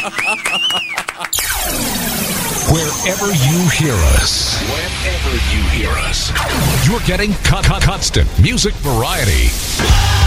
Wherever you hear us, you're getting constant music variety.